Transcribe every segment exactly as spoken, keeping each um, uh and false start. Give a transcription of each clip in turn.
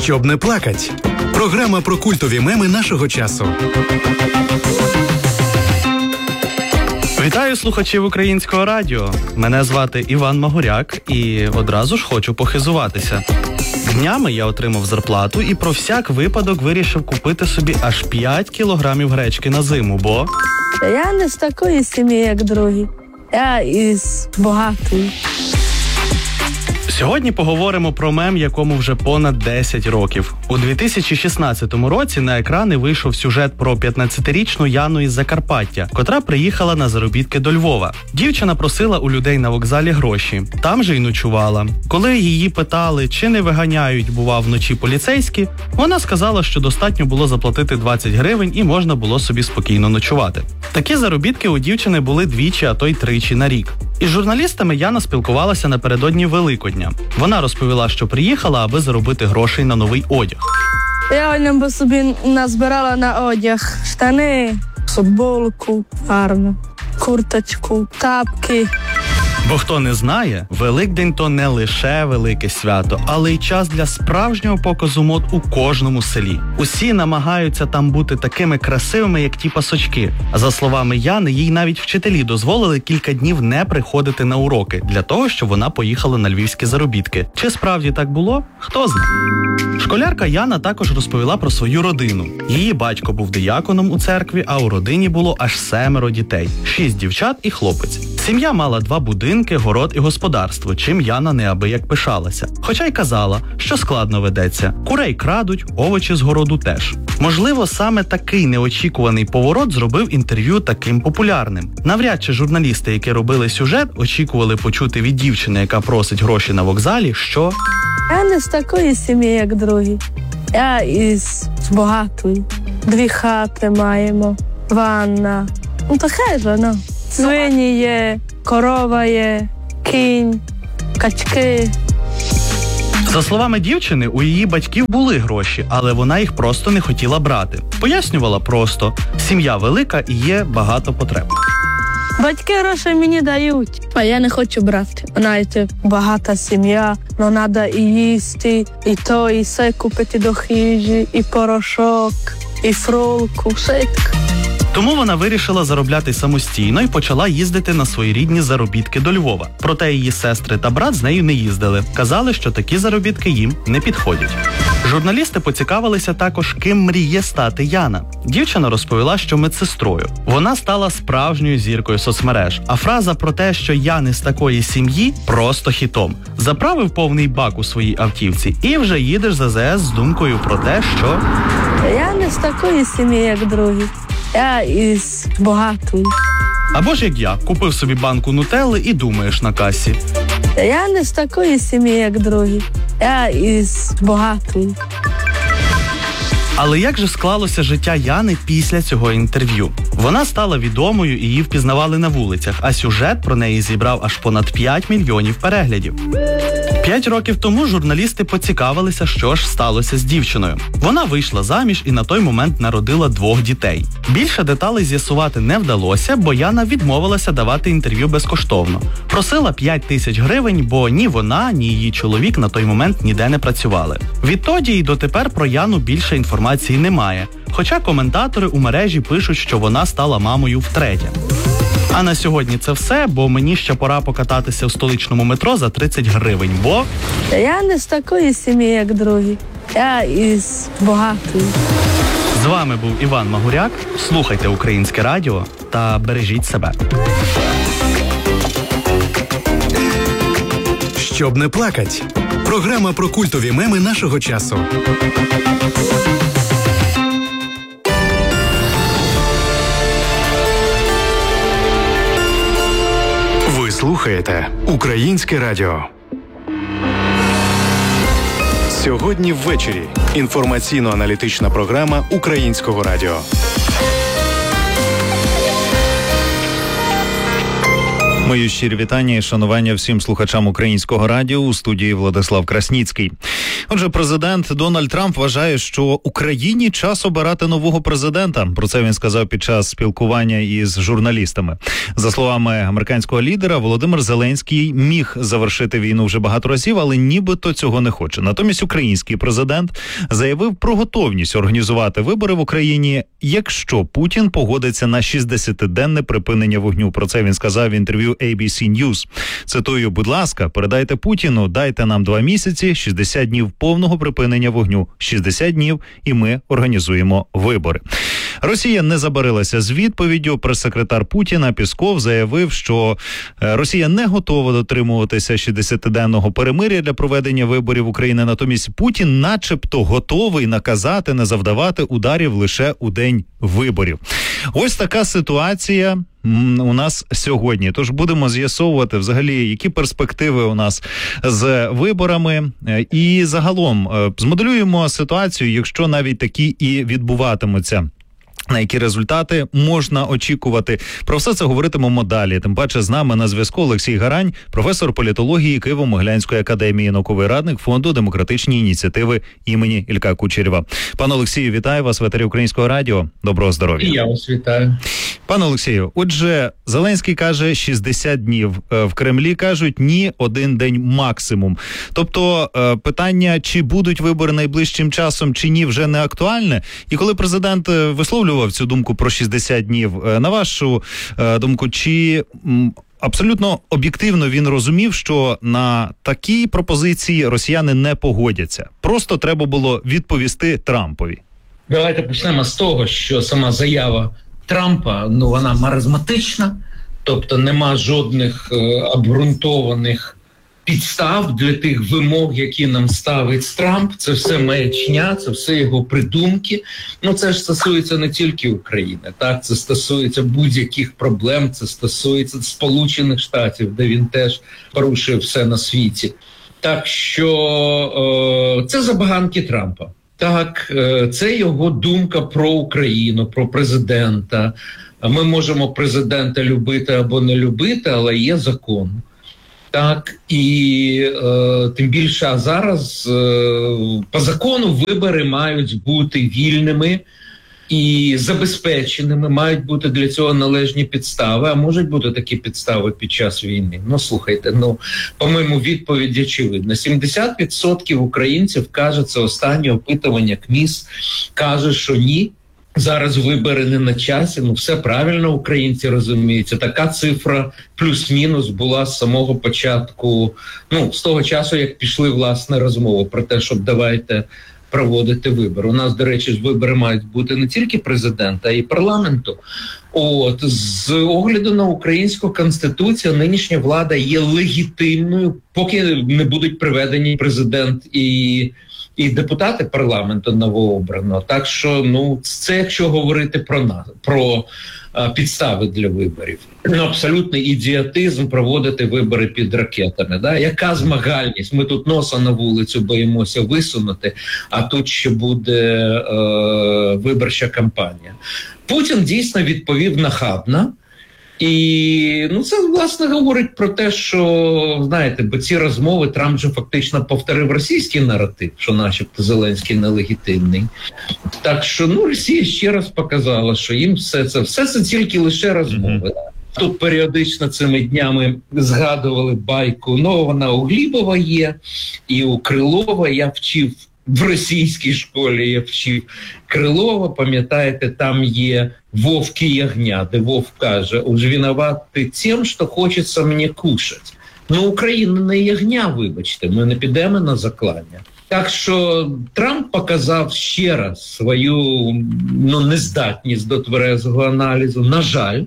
Щоб не плакать. Програма про культові меми нашого часу. Вітаю слухачів Українського радіо. Мене звати Іван Магуряк і одразу ж хочу похизуватися. Днями я отримав зарплату і про всяк випадок вирішив купити собі аж п'ять кілограмів гречки на зиму, бо... Я не з такої сім'ї, як другі. Я із багатої. Сьогодні поговоримо про мем, якому вже понад десять років. У дві тисячі шістнадцятому році на екрани вийшов сюжет про п'ятнадцятирічну Яну із Закарпаття, котра приїхала на заробітки до Львова. Дівчина просила у людей на вокзалі гроші. Там же й ночувала. Коли її питали, чи не виганяють, бува, вночі поліцейські, вона сказала, що достатньо було заплатити двадцять гривень і можна було собі спокійно ночувати. Такі заробітки у дівчини були двічі, а то й тричі на рік. Із журналістами Яна спілкувалася напередодні Великодня. Вона розповіла, що приїхала, аби заробити грошей на новий одяг. Я ним собі назбирала на одяг штани, футболку, гарну, курточку, тапки. Бо хто не знає, Великдень – то не лише велике свято, але й час для справжнього показу мод у кожному селі. Усі намагаються там бути такими красивими, як ті пасочки. За словами Яни, їй навіть вчителі дозволили кілька днів не приходити на уроки, для того, щоб вона поїхала на львівські заробітки. Чи справді так було? Хто знає. Школярка Яна також розповіла про свою родину. Її батько був дияконом у церкві, а у родині було аж семеро дітей. Шість дівчат і хлопець. Сім'я мала два будинки, город і господарство, чим Яна неабияк пишалася. Хоча й казала, що складно ведеться. Курей крадуть, овочі з городу теж. Можливо, саме такий неочікуваний поворот зробив інтерв'ю таким популярним. Навряд чи журналісти, які робили сюжет, очікували почути від дівчини, яка просить гроші на вокзалі, що... Я не з такої сім'ї, як другі. Я із багатої. Дві хати маємо, ванна. Ну, таке ж, ну. Свині є, корова є, кінь, качки. За словами дівчини, у її батьків були гроші, але вона їх просто не хотіла брати. Пояснювала просто, сім'я велика і є багато потреб. Батьки гроші мені дають, а я не хочу брати. Знаєте, багата сім'я, но треба і їсти, і то, і все купити до хижі, і порошок, і фролку, все. Тому вона вирішила заробляти самостійно і почала їздити на свої рідні заробітки до Львова. Проте її сестри та брат з нею не їздили. Казали, що такі заробітки їм не підходять. Журналісти поцікавилися також, ким мріє стати Яна. Дівчина розповіла, що медсестрою. Вона стала справжньою зіркою соцмереж. А фраза про те, що я не з такої сім'ї, просто хітом. Заправив повний бак у своїй автівці і вже їдеш за зе ес з думкою про те, що... Я не з такої сім'ї, як другі. Я із багатої. Або ж як я, купив собі банку нутелли і думаєш на касі. Я не з такої сім'ї, як другі. Я із багатої. Але як же склалося життя Яни після цього інтерв'ю? Вона стала відомою і її впізнавали на вулицях, а сюжет про неї зібрав аж понад п'ять мільйонів переглядів. П'ять років тому журналісти поцікавилися, що ж сталося з дівчиною. Вона вийшла заміж і на той момент народила двох дітей. Більше деталей з'ясувати не вдалося, бо Яна відмовилася давати інтерв'ю безкоштовно. Просила п'ять тисяч гривень, бо ні вона, ні її чоловік на той момент ніде не працювали. Відтоді і дотепер про Яну більше інформації немає. Хоча коментатори у мережі пишуть, що вона стала мамою втретє. А на сьогодні це все, бо мені ще пора покататися в столичному метро за тридцять гривень, бо... Я не з такої сім'ї, як другі. Я із багатої. З вами був Іван Магуряк. Слухайте Українське радіо та бережіть себе. Щоб не плакать. Програма про культові меми нашого часу. Ви слухаєте Українське радіо. Сьогодні ввечері. Інформаційно-аналітична програма Українського радіо. Мої щирі вітання і шанування всім слухачам Українського радіо. У студії Владислав Красніцький. Отже, президент Дональд Трамп вважає, що Україні час обирати нового президента. Про це він сказав під час спілкування із журналістами. За словами американського лідера, Володимир Зеленський міг завершити війну вже багато разів, але нібито цього не хоче. Натомість український президент заявив про готовність організувати вибори в Україні, якщо Путін погодиться на шістдесятиденне припинення вогню. Про це він сказав в інтерв'ю ей бі сі News. Цитую: будь ласка, передайте Путіну, дайте нам два місяці, шістдесят днів повного припинення вогню, шістдесят днів, і ми організуємо вибори. Росія не забарилася з відповіддю. Прес-секретар Путіна Пісков заявив, що Росія не готова дотримуватися шістдесятиденного перемир'я для проведення виборів України. Натомість Путін начебто готовий наказати не завдавати ударів лише у день виборів. Ось така ситуація у нас сьогодні. Тож будемо з'ясовувати взагалі, які перспективи у нас з виборами. І загалом змоделюємо ситуацію, якщо навіть такі і відбуватимуться. На які результати можна очікувати? Про все це говоритимемо далі. Тим паче з нами на зв'язку Олексій Гарань, професор політології Києво-Могилянської академії, науковий радник Фонду демократичні ініціативи імені Ілька Кучерєва. Пане Олексію, вітаю вас в етері Українського радіо. Доброго здоров'я. І я вас вітаю. Пане Олексію, отже, Зеленський каже шістдесят днів. В Кремлі кажуть ні, один день максимум. Тобто питання, чи будуть вибори найближчим часом, чи ні, вже не актуальне. І коли президент висловлював цю думку про шістдесят днів, на вашу думку, чи абсолютно об'єктивно він розумів, що на такі пропозиції росіяни не погодяться? Просто треба було відповісти Трампові. Давайте почнемо з того, що сама заява Трампа, ну, вона маразматична, тобто нема жодних е, обґрунтованих підстав для тих вимог, які нам ставить Трамп. Це все маячня, це все його придумки. Ну, це ж стосується не тільки України, так? Це стосується будь-яких проблем, це стосується Сполучених Штатів, де він теж порушує все на світі. Так що е, це забаганки Трампа. Так, це його думка про Україну, про президента. Ми можемо президента любити або не любити, але є закон. Так, і е, тим більше, а зараз е, по закону вибори мають бути вільними і забезпеченими, мають бути для цього належні підстави, а можуть бути такі підстави під час війни. Ну, слухайте, ну, по-моєму, відповідь очевидна. сімдесят відсотків українців каже, це останнє опитування КМІС, каже, що ні, зараз вибори не на часі. Ну, все правильно українці розуміють. Це така цифра плюс-мінус була з самого початку, ну, з того часу, як пішли, власне, розмови про те, щоб давайте проводити вибори. У нас, до речі, ж вибори мають бути не тільки президента, а й парламенту. От, з огляду на українську конституцію, нинішня влада є легітимною, поки не будуть приведені президент і, і депутати парламенту новообраного. Так що, ну, це якщо говорити про нас, про а, підстави для виборів. Ну, абсолютний ідіотизм проводити вибори під ракетами. Да? Яка змагальність? Ми тут носа на вулицю боїмося висунути, а тут ще буде е, виборча кампанія. Путін дійсно відповів нахабно. І, ну, це, власне, говорить про те, що, знаєте, бо ці розмови Трамп же фактично повторив російський наратив, що начебто Зеленський нелегітимний. Так що, ну, Росія ще раз показала, що їм все це, все це тільки лише розмови. Mm-hmm. Тут періодично цими днями згадували байку, ну, вона у Глібова є, і у Крилова. Я вчив в російській школі, я вчив Крилова, пам'ятаєте, там є Вовк і ягня, де Вовк каже: «Уж виноваты тем, що хочеться мені кушать». Ну, Україна не ягня, вибачте, ми не підемо на заклання. Так що Трамп показав ще раз свою, ну, нездатність до тверезого аналізу, на жаль.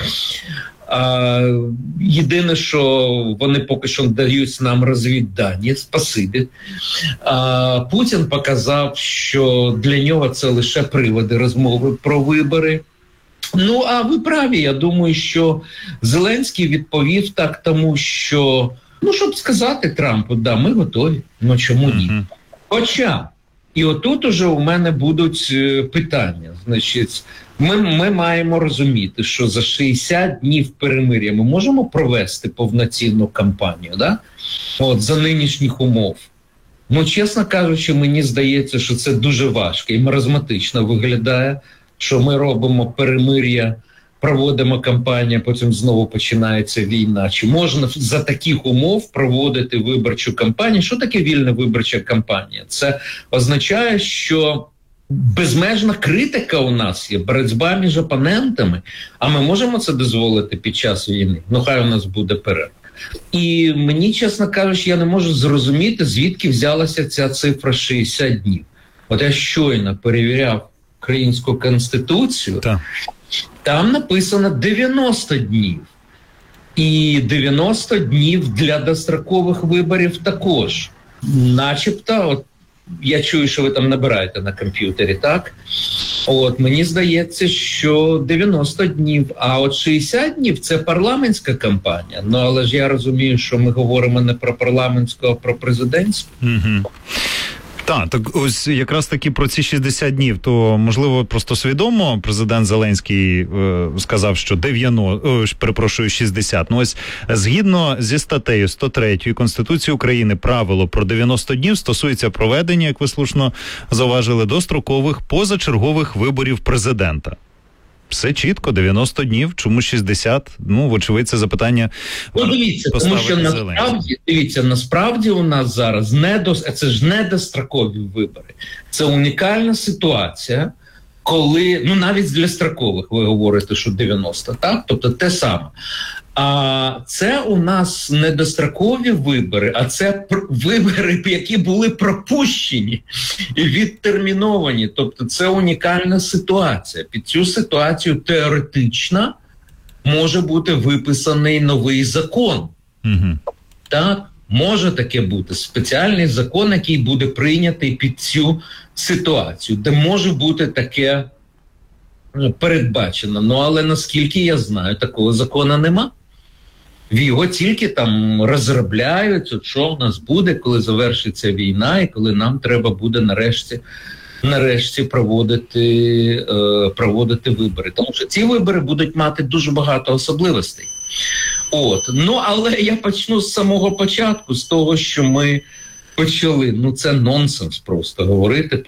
А, єдине, що вони поки що дають нам розвіддані, спасибі. А, Путін показав, що для нього це лише приводи розмови про вибори. Ну, а ви праві, я думаю, що Зеленський відповів так тому, що, ну, щоб сказати Трампу, да, ми готові, ну чому ні? Mm-hmm. Хоча, і отут уже у мене будуть питання, значить, Ми, ми маємо розуміти, що за шістдесят днів перемир'я ми можемо провести повноцінну кампанію, да? От, за нинішніх умов. Ну, чесно кажучи, мені здається, що це дуже важко і маразматично виглядає, що ми робимо перемир'я, проводимо кампанію, потім знову починається війна. Чи можна за таких умов проводити виборчу кампанію? Що таке вільна виборча кампанія? Це означає, що безмежна критика у нас є, боротьба між опонентами, а ми можемо це дозволити під час війни? Ну, хай у нас буде перерва. І мені, чесно кажучи, я не можу зрозуміти, звідки взялася ця цифра шістдесят днів. От я щойно перевіряв Українську Конституцію, Так. Там написано дев'яносто днів. І дев'яносто днів для дострокових виборів також. Начебто, от я чую, що ви там набираєте на комп'ютері, так? От, мені здається, що дев'яносто днів, а от шістдесят днів – це парламентська кампанія. Ну, але ж я розумію, що ми говоримо не про парламентську, а про президентську. Угу. Так, так ось якраз таки про ці шістдесят днів, то, можливо, просто свідомо президент Зеленський е, сказав, що дев'яносто, о, перепрошую, шістдесят. Ну ось, згідно зі статтею сто третьою Конституції України, правило про дев'яносто днів стосується проведення, як ви слушно зауважили, дострокових позачергових виборів президента. Все чітко, дев'яносто днів, чому шістдесят? Ну, вочевидь, це запитання. Ну, дивіться, тому що насправді, дивіться, насправді у нас зараз не до, це ж не дострокові вибори. Це унікальна ситуація, коли, ну, навіть для строкових ви говорите, що дев'яносто, так? Тобто те саме. А це у нас не дострокові вибори, а це вибори, які були пропущені і відтерміновані. Тобто це унікальна ситуація. Під цю ситуацію теоретично може бути виписаний новий закон. Угу. Так, може таке бути. Спеціальний закон, який буде прийнятий під цю ситуацію, де може бути таке передбачено. Ну, але наскільки я знаю, такого закону нема. Його тільки там розробляють, от що в нас буде, коли завершиться війна і коли нам треба буде нарешті, нарешті проводити, е, проводити вибори. Тому що ці вибори будуть мати дуже багато особливостей. От. Ну, але я почну з самого початку, з того, що ми почали. Ну, це нонсенс просто говорити